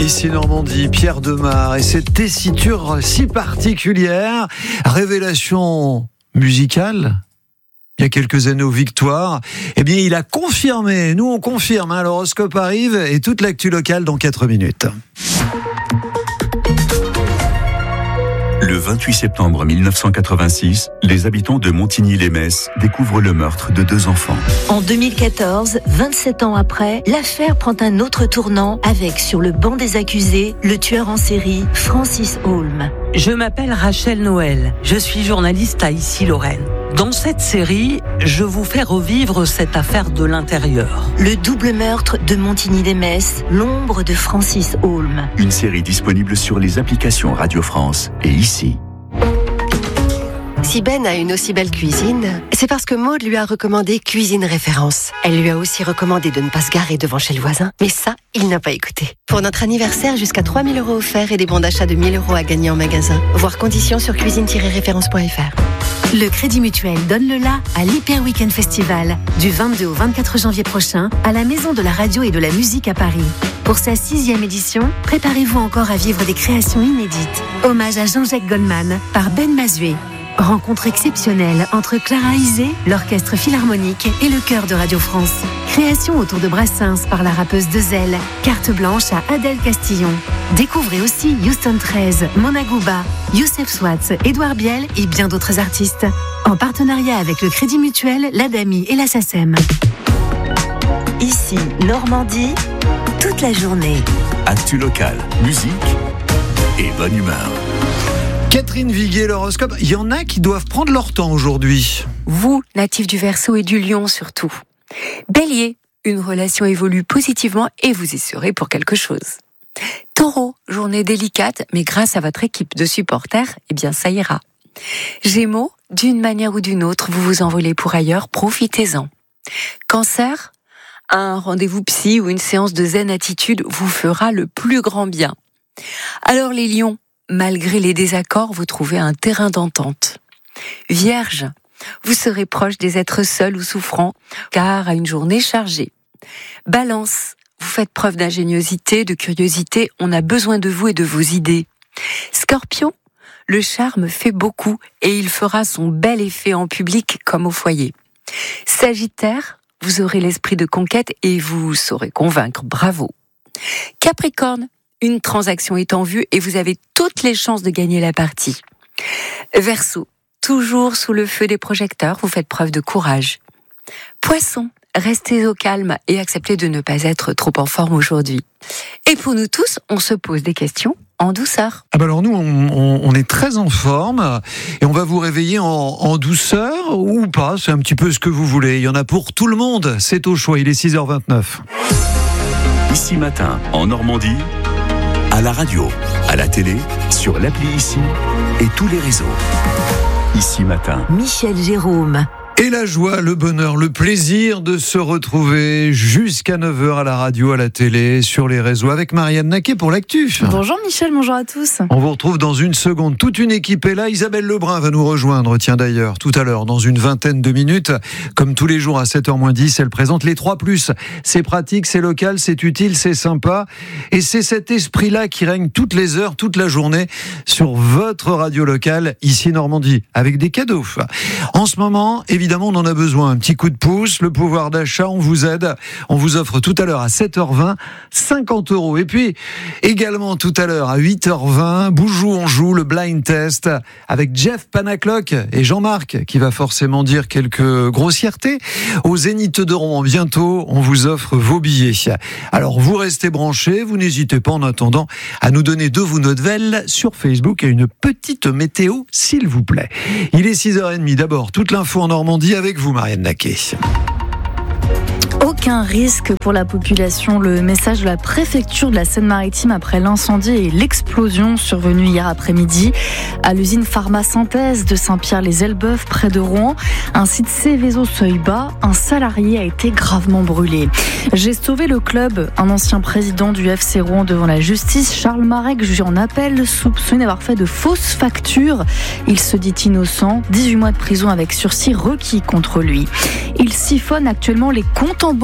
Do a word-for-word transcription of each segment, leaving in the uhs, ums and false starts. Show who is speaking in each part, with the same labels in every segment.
Speaker 1: Ici Normandie, Pierre Demar et cette tessiture si particulière, révélation musicale. Il y a quelques années aux Victoires, eh bien il a confirmé, nous on confirme, hein, l'horoscope arrive et toute l'actu locale dans quatre minutes.
Speaker 2: Le vingt-huit septembre mille neuf cent quatre-vingt-six, les habitants de Montigny-lès-Metz découvrent le meurtre de deux enfants.
Speaker 3: En deux mille quatorze, vingt-sept ans après, l'affaire prend un autre tournant avec, sur le banc des accusés, le tueur en série Francis Holm.
Speaker 4: Je m'appelle Rachel Noël, je suis journaliste à Issy-Lorraine. Dans cette série, je vous fais revivre cette affaire de l'intérieur.
Speaker 3: Le double meurtre de Montigny-lès-Metz, l'ombre de Francis Holm.
Speaker 2: Une série disponible sur les applications Radio France et Ici.
Speaker 5: Si Ben a une aussi belle cuisine, c'est parce que Maud lui a recommandé Cuisine Référence. Elle lui a aussi recommandé de ne pas se garer devant chez le voisin, mais ça, il n'a pas écouté. Pour notre anniversaire, jusqu'à trois mille euros offerts et des bons d'achat de mille euros à gagner en magasin. Voir conditions sur cuisine tiret référence point f r.
Speaker 6: Le Crédit Mutuel donne le la à l'Hyper Weekend Festival du vingt-deux au vingt-quatre janvier prochain à la Maison de la Radio et de la Musique à Paris. Pour sa sixième édition, préparez-vous encore à vivre des créations inédites. Hommage à Jean-Jacques Goldman par Ben Mazué. Rencontre exceptionnelle entre Clara Isé, l'Orchestre Philharmonique et le Chœur de Radio France. Création autour de Brassens par la rappeuse Dezel. Carte blanche à Adèle Castillon. Découvrez aussi Houston treize, Mona Gouba, Youssef Swatz, Édouard Biel et bien d'autres artistes. En partenariat avec le Crédit Mutuel, l'Adami et la SACEM.
Speaker 3: Ici, Normandie, toute la journée.
Speaker 2: Actu locale, musique et bonne humeur.
Speaker 1: Catherine Viguier, l'horoscope, il y en a qui doivent prendre leur temps aujourd'hui.
Speaker 7: Vous, natif du Verseau et du Lion surtout. Bélier, une relation évolue positivement et vous y serez pour quelque chose. Taureau, journée délicate, mais grâce à votre équipe de supporters, eh bien ça ira. Gémeaux, d'une manière ou d'une autre, vous vous envolez pour ailleurs, profitez-en. Cancer, un rendez-vous psy ou une séance de zen attitude vous fera le plus grand bien. Alors les lions, malgré les désaccords, vous trouvez un terrain d'entente. Vierge, vous serez proche des êtres seuls ou souffrants, car à une journée chargée. Balance, vous faites preuve d'ingéniosité, de curiosité, on a besoin de vous et de vos idées. Scorpion, le charme fait beaucoup et il fera son bel effet en public comme au foyer. Sagittaire, vous aurez l'esprit de conquête et vous saurez convaincre, bravo. Capricorne, une transaction est en vue et vous avez toutes les chances de gagner la partie. Verseau, toujours sous le feu des projecteurs, vous faites preuve de courage. Poisson, restez au calme et acceptez de ne pas être trop en forme aujourd'hui. Et pour nous tous, on se pose des questions en douceur.
Speaker 1: Ah bah alors nous, on, on, on est très en forme et on va vous réveiller en, en douceur ou pas, c'est un petit peu ce que vous voulez. Il y en a pour tout le monde, c'est au choix, il est six heures vingt-neuf.
Speaker 2: Ici matin, en Normandie, à la radio, à la télé, sur l'appli Ici et tous les réseaux. Ici matin.
Speaker 3: Michel Jérôme.
Speaker 1: Et la joie, le bonheur, le plaisir de se retrouver jusqu'à neuf heures à la radio, à la télé, sur les réseaux avec Marianne Naquet pour l'actu.
Speaker 8: Bonjour Michel, bonjour à tous.
Speaker 1: On vous retrouve dans une seconde. Toute une équipe est là. Isabelle Lebrun va nous rejoindre, tiens d'ailleurs, tout à l'heure, dans une vingtaine de minutes. Comme tous les jours à sept heures moins dix, elle présente les trois plus. C'est pratique, c'est local, c'est utile, c'est sympa. Et c'est cet esprit-là qui règne toutes les heures, toute la journée sur votre radio locale, ici Normandie, avec des cadeaux. En ce moment, évidemment, Évidemment, on en a besoin. Un petit coup de pouce, le pouvoir d'achat, on vous aide. On vous offre tout à l'heure à sept heures vingt, cinquante euros. Et puis, également tout à l'heure à huit heures vingt, Boujou, on joue le blind test avec Jeff Panaclock et Jean-Marc, qui va forcément dire quelques grossièretés. Au Zénith de Rouen, bientôt, on vous offre vos billets. Alors, vous restez branchés, vous n'hésitez pas en attendant à nous donner de vos nouvelles sur Facebook et une petite météo, s'il vous plaît. Il est six heures trente, d'abord, toute l'info en Normandie avec vous, Marianne Naquet.
Speaker 8: Aucun risque pour la population. Le message de la préfecture de la Seine-Maritime après l'incendie et l'explosion survenue hier après-midi à l'usine Pharma Synthèse de Saint-Pierre-les-Elbeuf près de Rouen. Un site Céveso-Seuil-Bas, un salarié a été gravement brûlé. J'ai sauvé le club. Un ancien président du F C Rouen devant la justice, Charles Marek, jugé en appel, soupçonné d'avoir fait de fausses factures. Il se dit innocent. dix-huit mois de prison avec sursis requis contre lui. Il siphonne actuellement les comptes en banque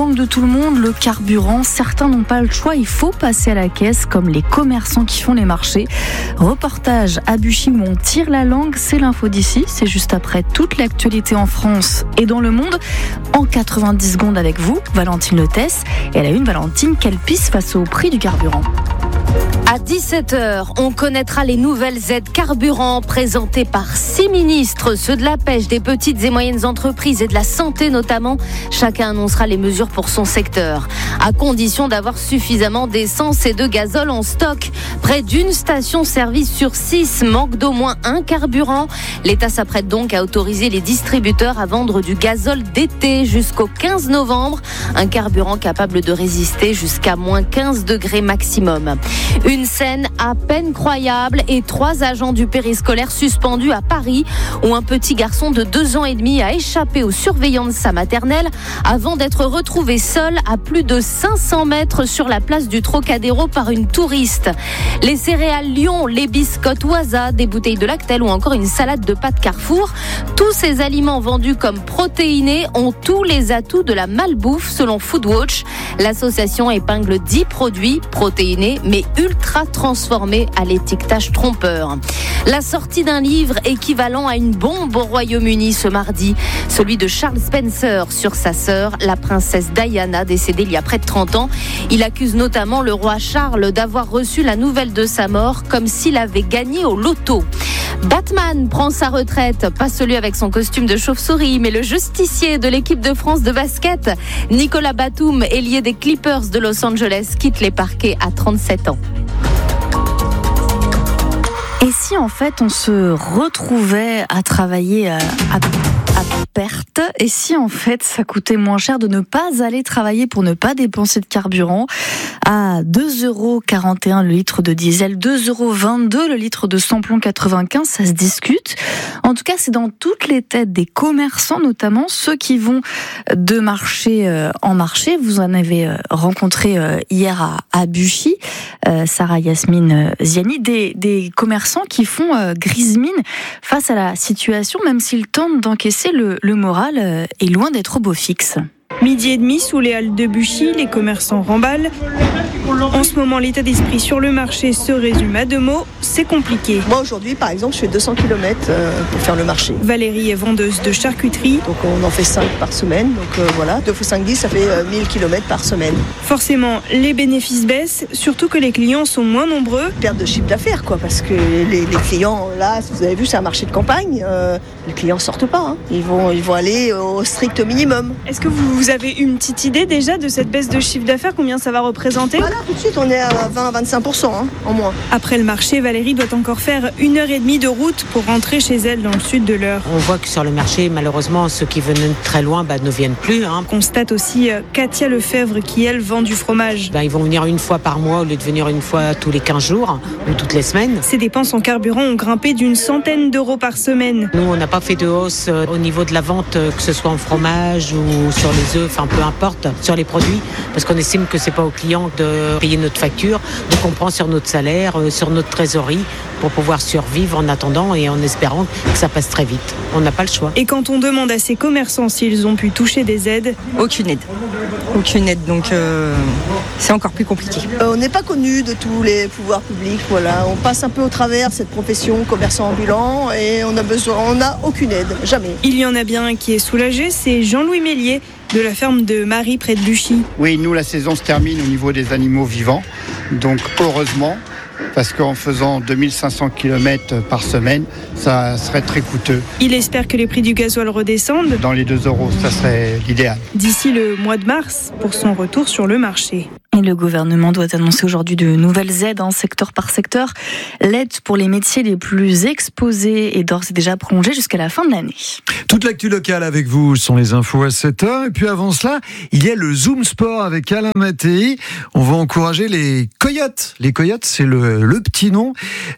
Speaker 8: langue de tout le monde, le carburant. Certains n'ont pas le choix, il faut passer à la caisse, comme les commerçants qui font les marchés. Reportage à Buchy où on tire la langue, c'est l'info d'ici. C'est juste après toute l'actualité en France et dans le monde. En quatre-vingt-dix secondes avec vous, Valentine Lotès. Et elle a une Valentine, quelle pisse face au prix du carburant?
Speaker 9: À dix-sept heures, on connaîtra les nouvelles aides carburant présentées par six ministres, ceux de la pêche, des petites et moyennes entreprises et de la santé notamment. Chacun annoncera les mesures pour son secteur, à condition d'avoir suffisamment d'essence et de gazole en stock. Près d'une station-service sur six manque d'au moins un carburant. L'État s'apprête donc à autoriser les distributeurs à vendre du gazole d'été jusqu'au quinze novembre. Un carburant capable de résister jusqu'à moins quinze degrés maximum. Une scène à peine croyable et trois agents du périscolaire suspendus à Paris où un petit garçon de deux ans et demi a échappé aux surveillants de sa maternelle avant d'être retrouvé seul à plus de cinq cents mètres sur la place du Trocadéro par une touriste. Les céréales Lion, les biscottes Oisa, des bouteilles de Lactel ou encore une salade de pâtes Carrefour, tous ces aliments vendus comme protéinés ont tous les atouts de la malbouffe selon Foodwatch. L'association épingle dix produits protéinés mais ultra transformé à l'étiquetage trompeur. La sortie d'un livre équivalent à une bombe au Royaume-Uni ce mardi, celui de Charles Spencer sur sa sœur, la princesse Diana, décédée il y a près de trente ans. Il accuse notamment le roi Charles d'avoir reçu la nouvelle de sa mort comme s'il avait gagné au loto. Batman prend sa retraite, pas celui avec son costume de chauve-souris, mais le justicier de l'équipe de France de basket. Nicolas Batum, ailier des Clippers de Los Angeles, quitte les parquets à trente-sept ans.
Speaker 8: Et si en fait on se retrouvait à travailler à, à, à perte, et si en fait ça coûtait moins cher de ne pas aller travailler pour ne pas dépenser de carburant, à deux euros quarante et un le litre de diesel, deux euros vingt-deux le litre de samplon quatre-vingt-quinze, ça se discute. En tout cas, c'est dans toutes les têtes des commerçants, notamment ceux qui vont de marché en marché. Vous en avez rencontré hier à, à Buchy, euh, Sarah Yasmine Ziani, des, des commerçants qui font euh, grise mine face à la situation, même s'ils tentent d'encaisser, le, le moral euh, est loin d'être au beau fixe.
Speaker 10: Midi et demi sous les halles de Buchy, les commerçants remballent. En ce moment, l'état d'esprit sur le marché se résume à deux mots, c'est compliqué.
Speaker 11: Moi aujourd'hui, par exemple, je fais deux cents kilomètres pour faire le marché.
Speaker 10: Valérie est vendeuse de charcuterie.
Speaker 11: Donc on en fait cinq par semaine, donc euh, voilà, deux fois cinq, dix, ça fait euh, mille kilomètres par semaine.
Speaker 10: Forcément, les bénéfices baissent, surtout que les clients sont moins nombreux.
Speaker 11: Perte de chiffre d'affaires, quoi, parce que les, les clients, là, vous avez vu, c'est un marché de campagne, euh, les clients sortent pas, hein. ils, vont, ils vont aller au strict minimum.
Speaker 10: Est-ce que vous, vous avez une petite idée déjà de cette baisse de chiffre d'affaires, combien ça va représenter?
Speaker 11: Voilà, tout de suite, on est à vingt à vingt-cinq pour cent hein, en moins.
Speaker 10: Après le marché, Valérie doit encore faire une heure et demie de route pour rentrer chez elle dans le sud de l'Eure.
Speaker 12: On voit que sur le marché, malheureusement, ceux qui venaient très loin bah, ne viennent plus. Hein.
Speaker 10: Constate aussi Katia Lefebvre qui, elle, vend du fromage.
Speaker 12: Bah, ils vont venir une fois par mois au lieu de venir une fois tous les quinze jours ou toutes les semaines.
Speaker 10: Ses dépenses en carburant ont grimpé d'une centaine d'euros par semaine.
Speaker 12: Nous, on n'a pas fait de hausse euh, au niveau de la vente, euh, que ce soit en fromage ou sur les œufs, enfin peu importe, sur les produits, parce qu'on estime que c'est pas aux clients de payer notre facture. Donc on prend sur notre salaire, euh, sur notre trésorerie pour pouvoir survivre en attendant et en espérant que ça passe très vite. On n'a pas le choix.
Speaker 10: Et quand on demande à ces commerçants s'ils ont pu toucher des aides,
Speaker 13: aucune aide. Aucune aide, donc euh, c'est encore plus compliqué.
Speaker 11: Euh, on n'est pas connu de tous les pouvoirs publics, voilà. On passe un peu au travers cette profession, commerçant ambulant, et on a besoin, on n'a aucune aide, jamais.
Speaker 10: Il y en a bien un qui est soulagé, c'est Jean-Louis Mélier, de la ferme de Marie près de Buchy.
Speaker 14: Oui, nous la saison se termine au niveau des animaux vivants, donc heureusement, parce qu'en faisant deux mille cinq cents kilomètres par semaine, ça serait très coûteux.
Speaker 10: Il espère que les prix du gasoil redescendent.
Speaker 14: Dans les deux euros, ça serait l'idéal.
Speaker 10: D'ici le mois de mars, pour son retour sur le marché.
Speaker 8: Et le gouvernement doit annoncer aujourd'hui de nouvelles aides, hein, secteur par secteur. L'aide pour les métiers les plus exposés est d'ores et déjà prolongée jusqu'à la fin de l'année.
Speaker 1: Toute l'actu locale avec vous sont les infos à sept heures. Et puis avant cela, il y a le Zoom Sport avec Alain Mattei. On va encourager les Coyotes. Les Coyotes, c'est le, le petit nom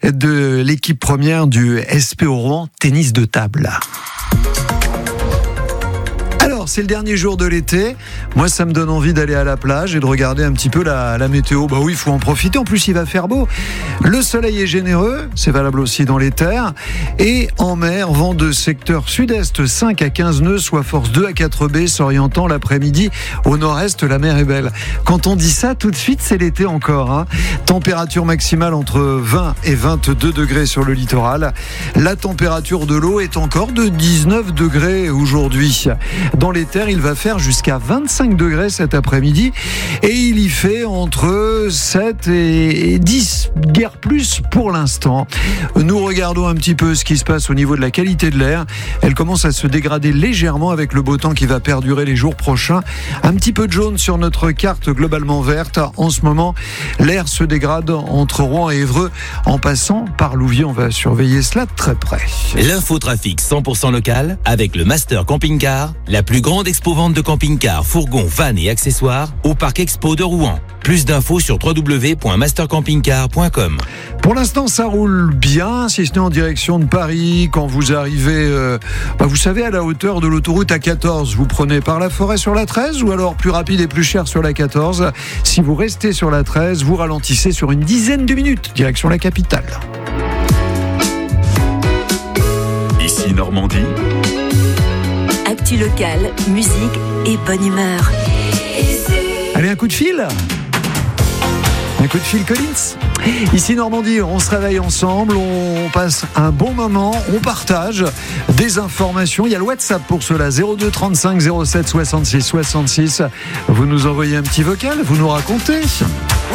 Speaker 1: de l'équipe première du S P O Rouen tennis de table. Alors, Alors, c'est le dernier jour de l'été. Moi, ça me donne envie d'aller à la plage et de regarder un petit peu la, la météo. Bah oui, il faut en profiter. En plus, il va faire beau. Le soleil est généreux. C'est valable aussi dans les terres. Et en mer, vent de secteur sud-est, cinq à quinze nœuds, soit force deux à quatre B, s'orientant l'après-midi au nord-est. La mer est belle. Quand on dit ça, tout de suite, c'est l'été encore. Hein. Température maximale entre vingt et vingt-deux degrés sur le littoral. La température de l'eau est encore de dix-neuf degrés aujourd'hui. Dans les terres, il va faire jusqu'à vingt-cinq degrés cet après-midi et il y fait entre sept et dix, guère plus pour l'instant. Nous regardons un petit peu ce qui se passe au niveau de la qualité de l'air. Elle commence à se dégrader légèrement avec le beau temps qui va perdurer les jours prochains. Un petit peu de jaune sur notre carte globalement verte. En ce moment, l'air se dégrade entre Rouen et Évreux en passant par Louviers. On va surveiller cela de très près.
Speaker 15: L'infotrafic cent pour cent local avec le Master Camping Car, la plus grande expo-vente de camping-car, fourgons, vannes et accessoires au Parc Expo de Rouen. Plus d'infos sur w w w point master camping car point com.
Speaker 1: Pour l'instant, ça roule bien, si ce n'est en direction de Paris. Quand vous arrivez, euh, bah vous savez, à la hauteur de l'autoroute A quatorze, vous prenez par la forêt sur la treize ou alors plus rapide et plus cher sur la quatorze. Si vous restez sur la treize, vous ralentissez sur une dizaine de minutes, direction la capitale.
Speaker 2: Ici Normandie.
Speaker 3: Actu locale, musique et bonne humeur.
Speaker 1: Allez, un coup de fil. Un coup de fil Collins. Ici Normandie, on se réveille ensemble, on passe un bon moment, on partage des informations. Il y a le WhatsApp pour cela, zéro deux trente-cinq zéro sept soixante-six soixante-six. Vous nous envoyez un petit vocal, vous nous racontez.